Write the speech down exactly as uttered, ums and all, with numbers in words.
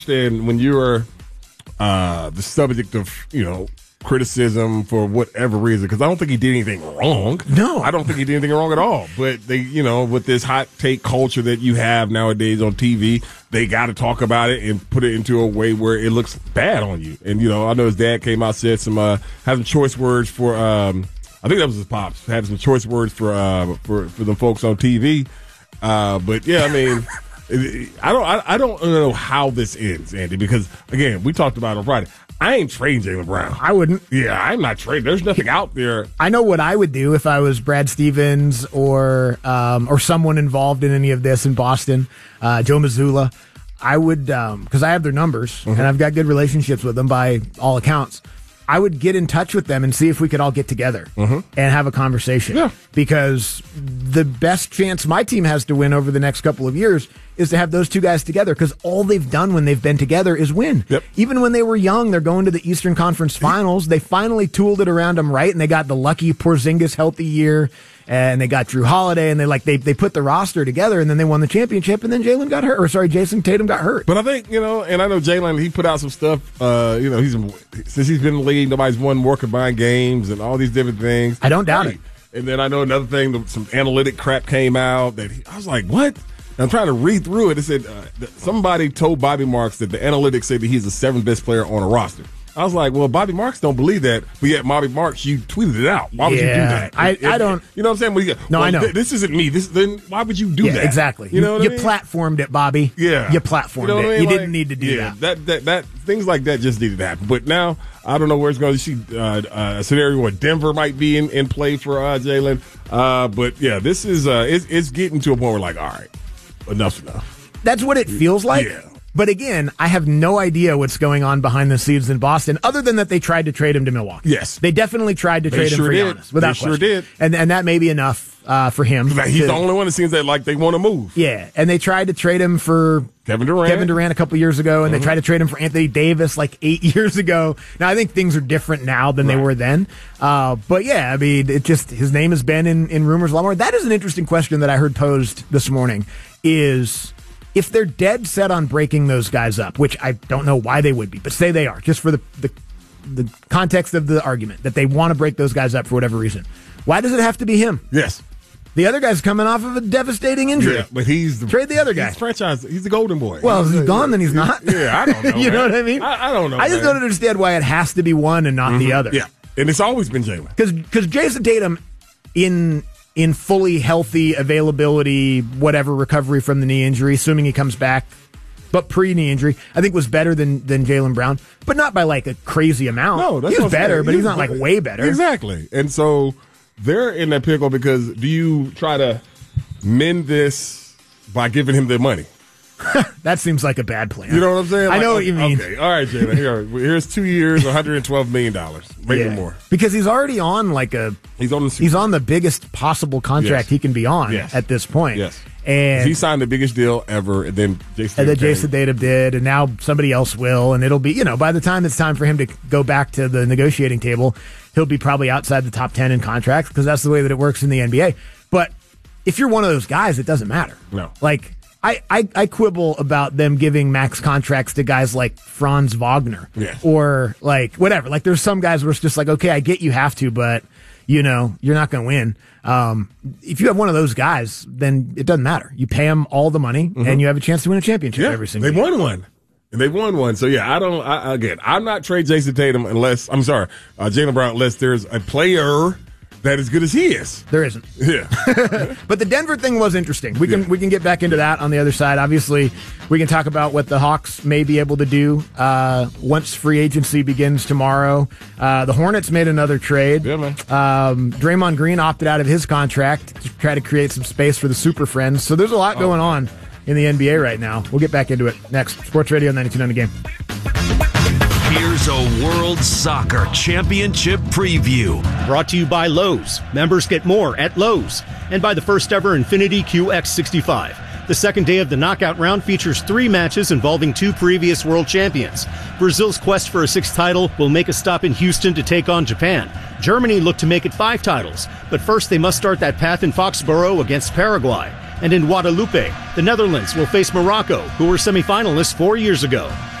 understand when you are uh, the subject of, you know, criticism for whatever reason, because I don't think he did anything wrong. No. I don't think he did anything wrong at all. But they, you know, with this hot take culture that you have nowadays on T V, they got to talk about it and put it into a way where it looks bad on you. And, you know, I know his dad came out, said some, uh, had some choice words for, um, I think that was his pops, had some choice words for, uh, for, for the folks on T V. Uh, but yeah, I mean, I don't, I, I don't know how this ends, Andy, because again, we talked about it on Friday. I ain't trading Jaylen Brown. I wouldn't. Yeah, I'm not trading. There's nothing out there. I know what I would do if I was Brad Stevens or um, or someone involved in any of this in Boston, uh, Joe Mazzulla. I would, because um, I have their numbers, mm-hmm. and I've got good relationships with them by all accounts. I would get in touch with them and see if we could all get together mm-hmm. and have a conversation. Yeah. Because the best chance my team has to win over the next couple of years is to have those two guys together, because all they've done when they've been together is win. Yep. Even when they were young, they're going to the Eastern Conference Finals. They finally tooled it around them right, and they got the lucky Porzingis healthy year, and they got Drew Holiday, and they like they they put the roster together, and then they won the championship, and then Jalen got hurt, or sorry, Jason Tatum got hurt. But I think, you know, and I know Jalen, he put out some stuff, uh, you know, he's since he's been in the league, nobody's won more combined games and all these different things. I don't doubt right. it. And then I know another thing, some analytic crap came out that he, I was like, what? And I'm trying to read through it. It said uh, that somebody told Bobby Marks that the analytics said that he's the seventh best player on a roster. I was like, well, Bobby Marks don't believe that, but yet Bobby Marks, you tweeted it out. Why would yeah, you do that? I, it, I don't. You know what I'm saying? Well, you, no, well, I know. Th- this isn't me. This then why would you do yeah, that? Exactly. You know what you I mean? platformed it, Bobby. Yeah. You platformed you know it. I mean? You like, didn't need to do yeah, that. that. That that things like that just needed to happen. But now I don't know where it's going. You see uh, uh, a scenario where Denver might be in, in play for uh, Jalen. Uh, but yeah, this is uh, it's, it's getting to a point where like, all right, enough's enough. That's what it feels like. Yeah. But again, I have no idea what's going on behind the scenes in Boston, other than that they tried to trade him to Milwaukee. Yes. They definitely tried to They trade sure him for did. Giannis. Without they sure question. did. And, and that may be enough uh, for him. Like, he's to, the only one that seems that like they want to move. Yeah, and they tried to trade him for Kevin Durant. Kevin Durant a couple years ago, and mm-hmm. they tried to trade him for Anthony Davis like eight years ago. Now, I think things are different now than right. they were then. Uh, but yeah, I mean, it just his name has been in, in rumors a lot more. That is an interesting question that I heard posed this morning, is if they're dead set on breaking those guys up, which I don't know why they would be, but say they are, just for the, the, the context of the argument, that they want to break those guys up for whatever reason. Why does it have to be him? Yes. The other guy's coming off of a devastating injury. Yeah, but he's the, trade the other guy. He's franchise. He's the golden boy. Well, if he's gone, then he's not. Yeah, I don't know. You man. know what I mean? I, I don't know. I just man. don't understand why it has to be one and not mm-hmm. the other. Yeah, and it's always been Jalen. Because because Jason Tatum, in in fully healthy availability, whatever recovery from the knee injury, assuming he comes back, but pre-knee injury, I think was better than, than Jaylen Brown, but not by like a crazy amount. No, that's he was better, saying. but he he's not like way better. Exactly. And so they're in that pickle because do you try to mend this by giving him the money? That seems like a bad plan. You know what I'm saying? Like, I know what you mean. Okay, all right, Jalen. Here, here's two years, one hundred twelve million dollars, maybe yeah. more. Because he's already on like a he's on the he's on the biggest possible contract yes. he can be on yes. at this point. Yes, and he signed the biggest deal ever, and then Jason and then Jason Tatum did, and now somebody else will, and it'll be you know by the time it's time for him to go back to the negotiating table, he'll be probably outside the top ten in contracts because that's the way that it works in the N B A. But if you're one of those guys, it doesn't matter. No, like. I, I, I quibble about them giving max contracts to guys like Franz Wagner yeah. or like whatever. Like there's some guys where it's just like, okay, I get you have to, but you know, you're not going to win. Um, if you have one of those guys, then it doesn't matter. You pay them all the money mm-hmm. and you have a chance to win a championship yeah, every single they year. They won one. And they won one. So, yeah, I don't, I, again, I'm not trade Jason Tatum unless, I'm sorry, uh, Jaylen Brown, unless there's a player that as good as he is. There isn't. Yeah. But the Denver thing was interesting. We can yeah. we can get back into that on the other side. Obviously, we can talk about what the Hawks may be able to do uh, once free agency begins tomorrow. Uh, the Hornets made another trade. Yeah, man. Um, Draymond Green opted out of his contract to try to create some space for the Super Friends. So there's a lot going on in the N B A right now. We'll get back into it next. Sports Radio ninety-two point nine The Game. Here's a World Soccer Championship preview. Brought to you by Lowe's. Members get more at Lowe's. And by the first ever Infiniti Q X sixty-five. The second day of the knockout round features three matches involving two previous world champions. Brazil's quest for a sixth title will make a stop in Houston to take on Japan. Germany look to make it five titles. But first they must start that path in Foxborough against Paraguay. And in Guadalupe, the Netherlands will face Morocco, who were semifinalists four years ago.